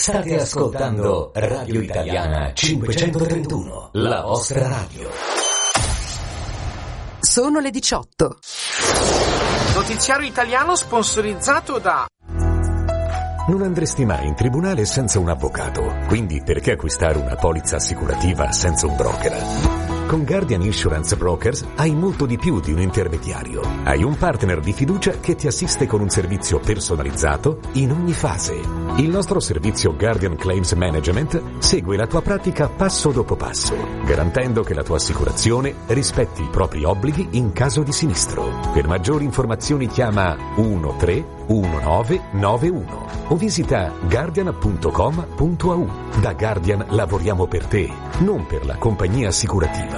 State ascoltando Radio Italiana 531, la vostra radio. Sono le 18. Notiziario italiano sponsorizzato da... Non andresti mai in tribunale senza un avvocato, quindi perché acquistare una polizza assicurativa senza un broker? Con Guardian Insurance Brokers hai molto di più di un intermediario. Hai un partner di fiducia che ti assiste con un servizio personalizzato in ogni fase. Il nostro servizio Guardian Claims Management segue la tua pratica passo dopo passo, garantendo che la tua assicurazione rispetti i propri obblighi in caso di sinistro. Per maggiori informazioni chiama 131991 o visita guardian.com.au. Da Guardian lavoriamo per te, non per la compagnia assicurativa.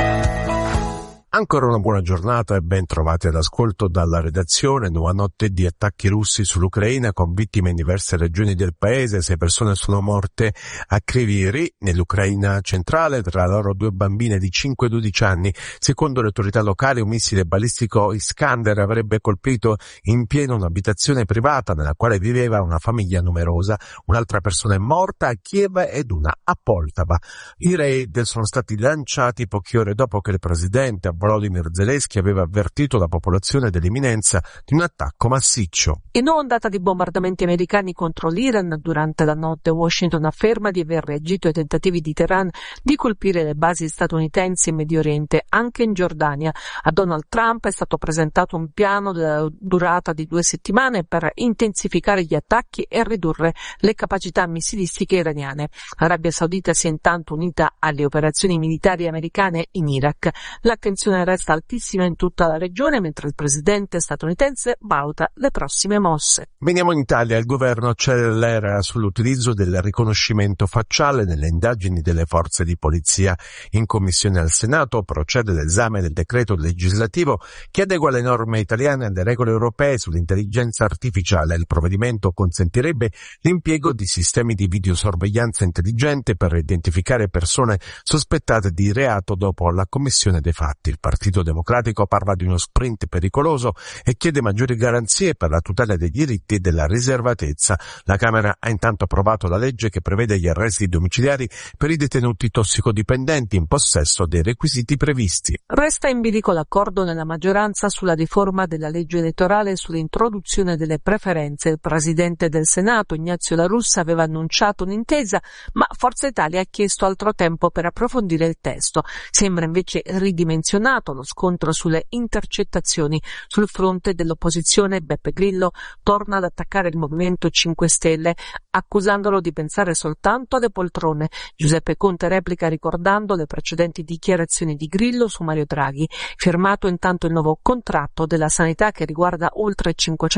Ancora una buona giornata e ben trovati all'ascolto dalla redazione. Nuova notte di attacchi russi sull'Ucraina con vittime in diverse regioni del paese. 6 persone sono morte a Kryvyi nell'Ucraina centrale, tra loro 2 bambine di 5 e 12 anni. Secondo le autorità locali un missile balistico Iskander avrebbe colpito in pieno un'abitazione privata nella quale viveva una famiglia numerosa. Un'altra persona è morta a Kiev ed una a Poltava. I raid sono stati lanciati poche ore dopo che il presidente Volodymyr Zelensky aveva avvertito la popolazione dell'imminenza di un attacco massiccio. In ondata di bombardamenti americani contro l'Iran, durante la notte Washington afferma di aver reagito ai tentativi di Teheran di colpire le basi statunitensi in Medio Oriente, anche in Giordania. A Donald Trump è stato presentato un piano della durata di 2 settimane per intensificare gli attacchi e ridurre le capacità missilistiche iraniane. L'Arabia Saudita si è intanto unita alle operazioni militari americane in Iraq. L'attenzione resta altissima in tutta la regione mentre il presidente statunitense valuta le prossime mosse. Veniamo in Italia. Il governo accelera sull'utilizzo del riconoscimento facciale nelle indagini delle forze di polizia. In commissione al Senato procede l'esame del decreto legislativo che adegua le norme italiane alle regole europee sull'intelligenza artificiale. Il provvedimento consentirebbe l'impiego di sistemi di videosorveglianza intelligente per identificare persone sospettate di reato dopo la commissione dei fatti. Il Partito Democratico parla di uno sprint pericoloso e chiede maggiori garanzie per la tutela dei diritti e della riservatezza. La Camera ha intanto approvato la legge che prevede gli arresti domiciliari per i detenuti tossicodipendenti in possesso dei requisiti previsti. Resta in bilico l'accordo nella maggioranza sulla riforma della legge elettorale e sull'introduzione delle preferenze. Il presidente del Senato, Ignazio La Russa, aveva annunciato un'intesa, ma Forza Italia ha chiesto altro tempo per approfondire il testo. Sembra invece ridimensionato lo scontro sulle intercettazioni. Sul fronte dell'opposizione, Beppe Grillo torna ad attaccare il Movimento 5 Stelle, accusandolo di pensare soltanto alle poltrone. Giuseppe Conte replica ricordando le precedenti dichiarazioni di Grillo su Mario Draghi. Firmato intanto il nuovo contratto della sanità che riguarda oltre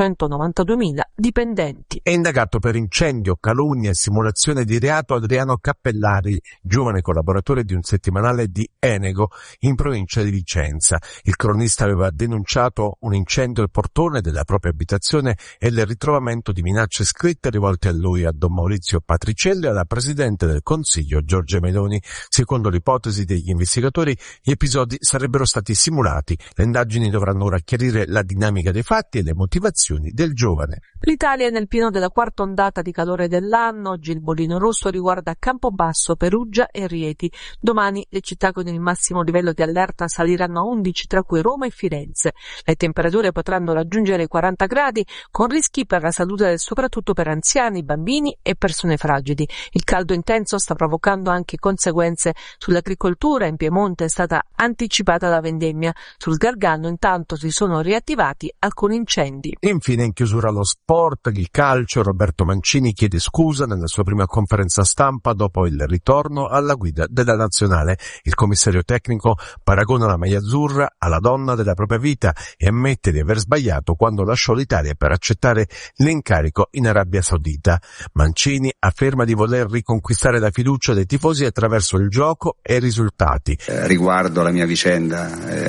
592.000 dipendenti. È indagato per incendio, calunnia e simulazione di reato Adriano Cappellari, giovane collaboratore di un settimanale di Enego in provincia di Vicenza. Il cronista aveva denunciato un incendio al portone della propria abitazione e il ritrovamento di minacce scritte rivolte a lui, a Don Maurizio Patricielli e alla Presidente del Consiglio Giorgia Meloni. Secondo l'ipotesi degli investigatori, gli episodi sarebbero stati simulati. Le indagini dovranno ora chiarire la dinamica dei fatti e le motivazioni del giovane. L'Italia è nel pieno della quarta ondata di calore dell'anno. Oggi il bollino rosso riguarda Campobasso, Perugia e Rieti. Domani le città con il massimo livello di allerta saliranno a 11, tra cui Roma e Firenze. Le temperature potranno raggiungere i 40 gradi, con rischi per la salute soprattutto per anziani, bambini e persone fragili. Il caldo intenso sta provocando anche conseguenze sull'agricoltura. In Piemonte è stata anticipata la vendemmia. Sul Gargano intanto si sono riattivati alcuni incendi. Infine, in chiusura allo sport, il calcio. Roberto Mancini chiede scusa nella sua prima conferenza stampa dopo il ritorno alla guida della nazionale. Il commissario tecnico paragona la maglia azzurra alla donna della propria vita e ammette di aver sbagliato quando lasciò l'Italia per accettare l'incarico in Arabia Saudita. Mancini afferma di voler riconquistare la fiducia dei tifosi attraverso il gioco e i risultati. Riguardo la mia vicenda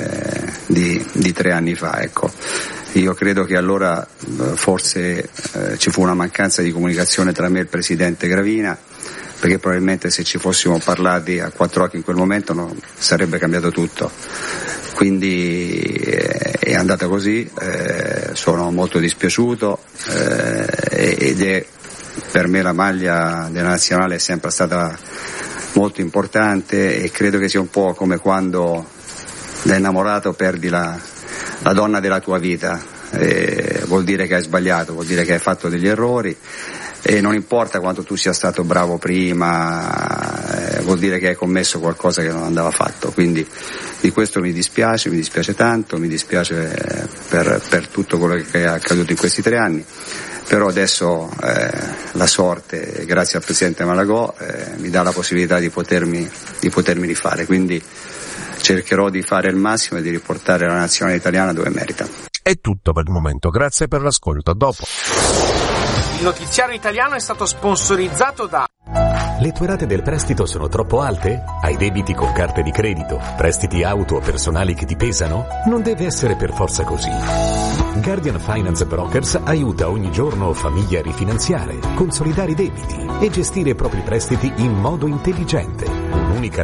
di 3 anni fa, io credo che allora forse ci fu una mancanza di comunicazione tra me e il presidente Gravina, perché probabilmente se ci fossimo parlati a 4 occhi in quel momento sarebbe cambiato tutto. Quindi è andata così, sono molto dispiaciuto ed è per me la maglia della nazionale è sempre stata molto importante e credo che sia un po' come quando da innamorato perdi la donna della tua vita, vuol dire che hai sbagliato, vuol dire che hai fatto degli errori e non importa quanto tu sia stato bravo prima, vuol dire che hai commesso qualcosa che non andava fatto, quindi di questo mi dispiace tanto, mi dispiace per tutto quello che è accaduto in questi 3 anni, però adesso la sorte, grazie al Presidente Malagò, mi dà la possibilità di potermi rifare, quindi cercherò di fare il massimo e di riportare la nazionale italiana dove merita. È tutto per il momento, grazie per l'ascolto, a dopo. Il notiziario italiano è stato sponsorizzato da... Le tue rate del prestito sono troppo alte? Hai debiti con carte di credito? Prestiti auto o personali che ti pesano? Non deve essere per forza così. Guardian Finance Brokers aiuta ogni giorno famiglie a rifinanziare, consolidare i debiti e gestire i propri prestiti in modo intelligente. Un'unica